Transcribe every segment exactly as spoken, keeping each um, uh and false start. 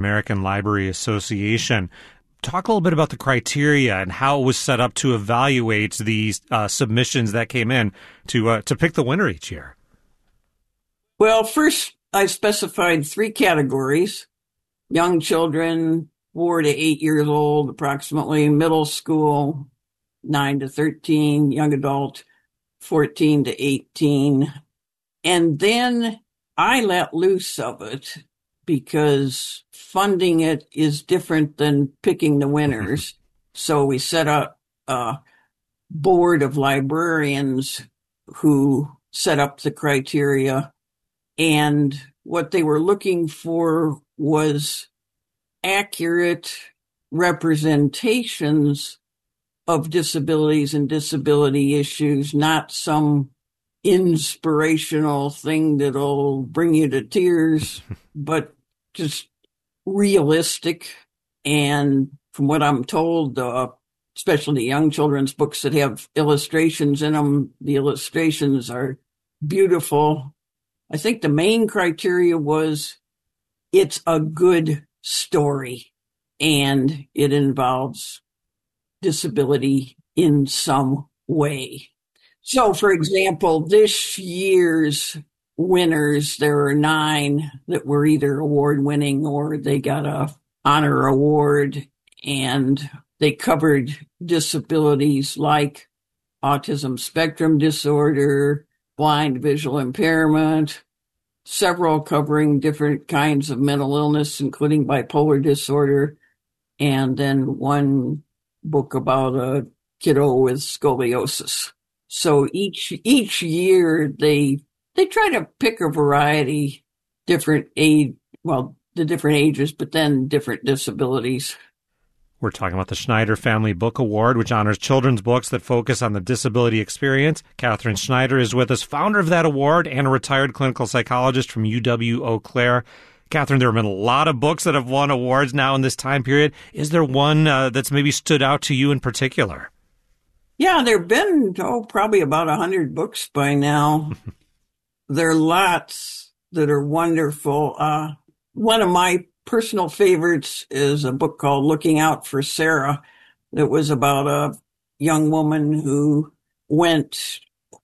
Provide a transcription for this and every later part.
American Library Association. Talk a little bit about the criteria and how it was set up to evaluate these uh, submissions that came in to uh, to pick the winner each year. Well, first I specified three categories: young children, four to eight years old, approximately; middle school, nine to thirteen; young adult, fourteen to eighteen. And then I let loose of it because funding it is different than picking the winners. So we set up a board of librarians who set up the criteria. And what they were looking for was accurate representations of disabilities and disability issues, not some inspirational thing that'll bring you to tears, but just realistic. And from what I'm told, uh, especially young children's books that have illustrations in them, the illustrations are beautiful. I think the main criteria was it's a good story and it involves disability in some way. So, for example, this year's winners, there are nine that were either award-winning or they got a honor award, and they covered disabilities like autism spectrum disorder, blind visual impairment, several covering different kinds of mental illness, including bipolar disorder, and then one book about a kiddo with scoliosis. So each each year they they try to pick a variety, different age, well, the different ages, but then different disabilities. We're talking about the Schneider Family Book Award, which honors children's books that focus on the disability experience. Catherine Schneider is with us, founder of that award and a retired clinical psychologist from U W Eau Claire. Catherine, there have been a lot of books that have won awards now in this time period. Is there one uh, that's maybe stood out to you in particular? Yeah, there have been, oh, probably about one hundred books by now. There are lots that are wonderful. Uh, one of my personal favorites is a book called Looking Out for Sarah that was about a young woman who went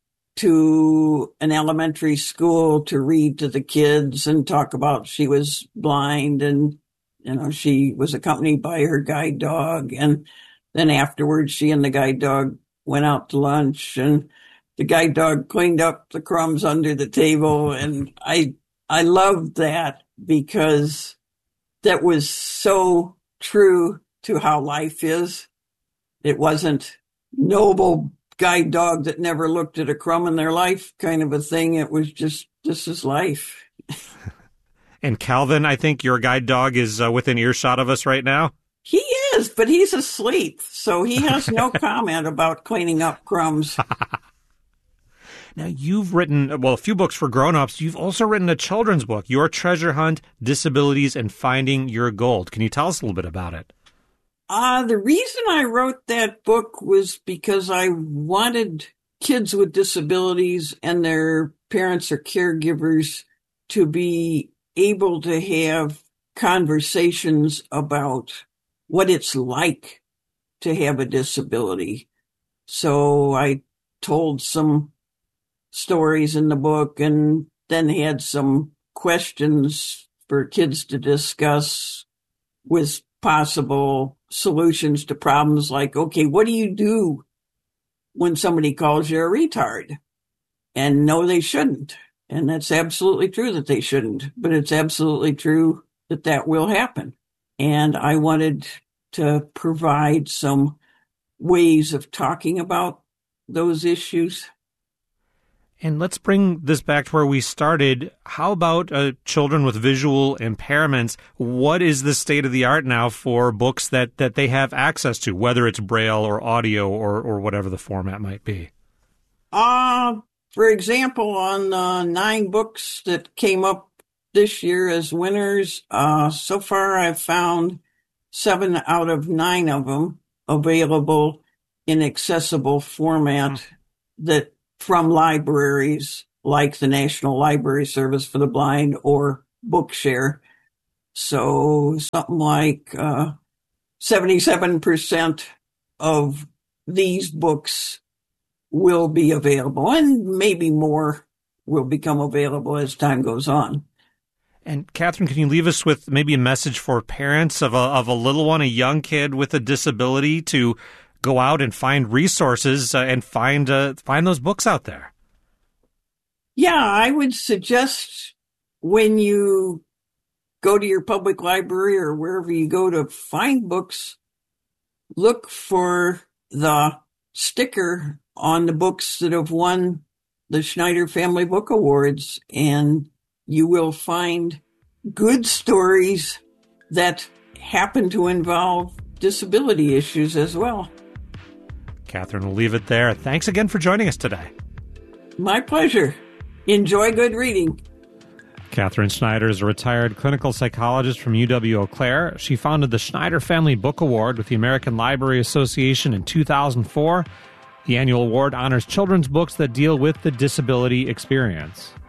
to an elementary school to read to the kids and talk about she was blind, and, you know, she was accompanied by her guide dog. And then afterwards, she and the guide dog went out to lunch, and the guide dog cleaned up the crumbs under the table. And I, I loved that because that was so true to how life is. It wasn't noble guide dog that never looked at a crumb in their life kind of a thing. It was just, this is life. And Calvin, I think your guide dog is uh, within earshot of us right now. He is, but he's asleep, so he has no comment about cleaning up crumbs. Now, you've written, well, a few books for grown-ups. You've also written a children's book, Your Treasure Hunt, Disabilities and Finding Your Gold. Can you tell us a little bit about it? Uh, the reason I wrote that book was because I wanted kids with disabilities and their parents or caregivers to be able to have conversations about what it's like to have a disability. So I told some stories in the book and then had some questions for kids to discuss with possible solutions to problems like, okay, what do you do when somebody calls you a retard? And no, they shouldn't. And that's absolutely true that they shouldn't, but it's absolutely true that that will happen. And I wanted to provide some ways of talking about those issues. And let's bring this back to where we started. How about uh, children with visual impairments? What is the state of the art now for books that, that they have access to, whether it's Braille or audio or, or whatever the format might be? Uh, for example, on the nine books that came up this year as winners, uh, so far I've found seven out of nine of them available in accessible format mm. that from libraries like the National Library Service for the Blind or Bookshare. So something like uh, seventy-seven percent of these books will be available, and maybe more will become available as time goes on. And Catherine, can you leave us with maybe a message for parents of a, of a little one, a young kid with a disability, to go out and find resources uh, and find uh, find those books out there? Yeah, I would suggest when you go to your public library or wherever you go to find books, look for the sticker on the books that have won the Schneider Family Book Awards, and you will find good stories that happen to involve disability issues as well. Catherine, we'll leave it there. Thanks again for joining us today. My pleasure. Enjoy good reading. Catherine Schneider is a retired clinical psychologist from U W-Eau Claire. She founded the Schneider Family Book Award with the American Library Association in two thousand four. The annual award honors children's books that deal with the disability experience.